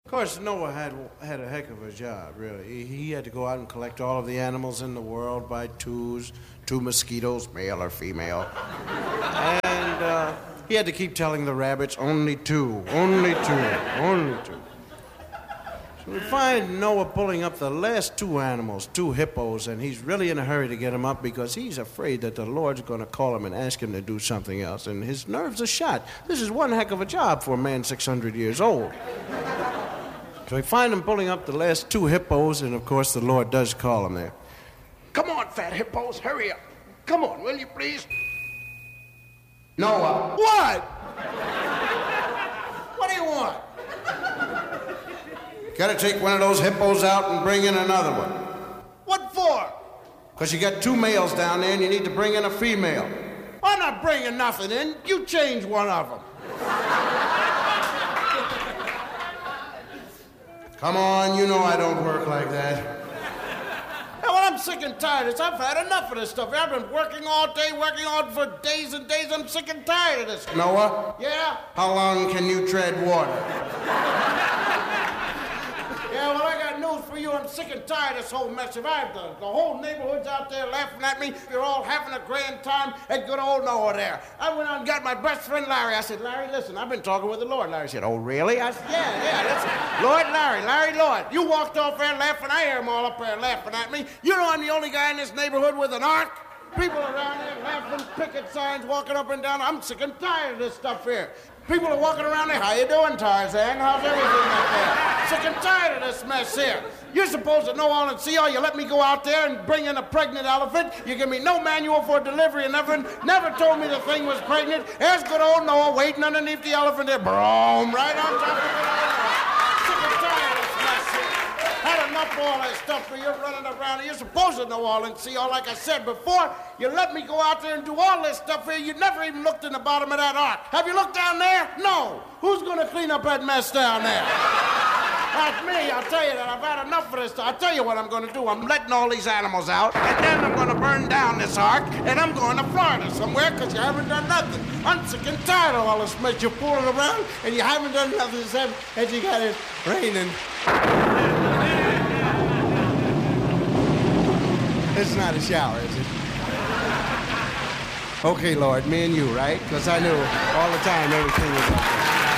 Of course, Noah had a heck of a job, really. He had to go out and collect all of the animals in the world by twos, 2 mosquitoes, male or female. And he had to keep telling the rabbits, only 2, only 2, only 2. So we find Noah pulling up the last 2 animals, 2 hippos, and he's really in a hurry to get them up because he's afraid that the Lord's going to call him and ask him to do something else, and his nerves are shot. This is one heck of a job for a man 600 years old. So we find him pulling up the last 2 hippos, and of course the Lord does call him there. Come on, fat hippos, hurry up. Come on, will you please? Noah. What? What do you want? Gotta take one of those hippos out and bring in another one. What for? Because you got 2 males down there and you need to bring in a female. I'm not bringing nothing in. You change one of them. Come on, you know I don't work like that. Yeah, well, I'm sick and tired of this. I've had enough of this stuff. I've been working all day, working on for days and days. I'm sick and tired of this. Noah? Yeah? How long can you tread water? Yeah, well, I got news for you. I'm sick and tired of this whole mess that I've done. The whole neighborhood's out there laughing at me. You're all having a grand time at good old Noah there. I went out and got my best friend Larry. I said, Larry, listen, I've been talking with the Lord. Larry said, oh, really? I said, yeah, listen. Lord, Larry, Lord. You walked off there laughing. I hear them all up there laughing at me. You know I'm the only guy in this neighborhood with an ark? People around there laughing, picket signs, walking up and down. I'm sick and tired of this stuff here. People are walking around there. How you doing, Tarzan? How's everything up there? Sick and tired of this mess here. You're supposed to know all and see all. You let me go out there and bring in a pregnant elephant. You give me no manual for delivery and nothing. Never told me the thing was pregnant. There's good old Noah waiting underneath the elephant there. Boom, right on top of it. Sick and tired of this mess here. Had enough of all that stuff where you're running around. You're supposed to know all and see all. Like I said before, you let me go out there and do all this stuff here. You never even looked in the bottom of that ark. Have you looked down there? No. Who's going to clean up that mess down there? Not me. I'll tell you that. I've had enough of this. I'll tell you what I'm going to do. I'm letting all these animals out, and then I'm going to burn down this ark, and I'm going to Florida somewhere because you haven't done nothing. I'm sick and tired of all this mess. You're fooling around, and you haven't done nothing except as you got it raining. It's not a shower, is it? Okay, Lord, me and you, right? Because I knew all the time everything was okay.